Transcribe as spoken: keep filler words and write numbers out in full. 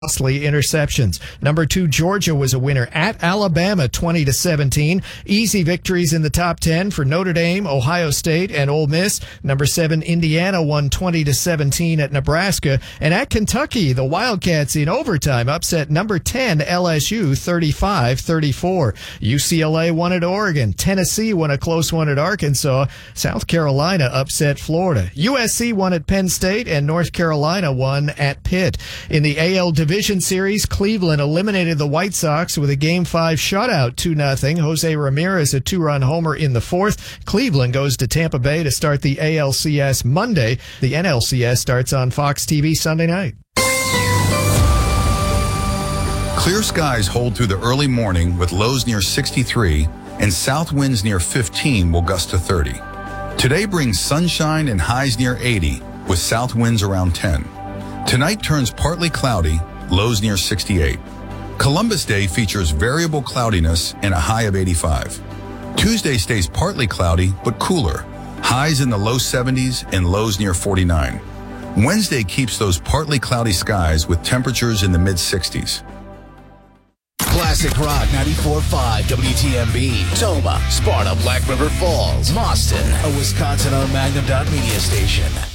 costly interceptions. Number two, Georgia was a winner at Alabama, twenty to seventeen. Easy victories in the top ten for Notre Dame, Ohio State, and Ole Miss. Number seven, Indiana won twenty to seventeen at Nebraska. And at Kentucky, the Wildcats in overtime upset number ten, L S U, thirty-five thirty-four. U C L A won at Oregon. Tennessee won a close one at Arkansas. South Carolina upset Florida. U S C won at Penn State, and North Carolina won at Pitt. In the A L Division Series, Cleveland eliminated the White Sox with a Game five shutout, two nothing. Jose Ramirez a two-run homer in the fourth. Cleveland goes to Tampa Bay to start the A L C S Monday. The N L C S starts on Fox T V Sunday night. Clear skies hold through the early morning with lows near sixty-three, and south winds near fifteen will gust to thirty. Today brings sunshine and highs near eighty, with south winds around ten. Tonight turns partly cloudy, lows near sixty-eight. Columbus Day features variable cloudiness and a high of eighty-five. Tuesday stays partly cloudy, but cooler, highs in the low seventies and lows near forty-nine. Wednesday keeps those partly cloudy skies with temperatures in the mid-sixties. Classic Rock ninety-four point five W T M B, Toma, Sparta, Black River Falls, Boston, a Wisconsin-owned Magnum Dot Media station.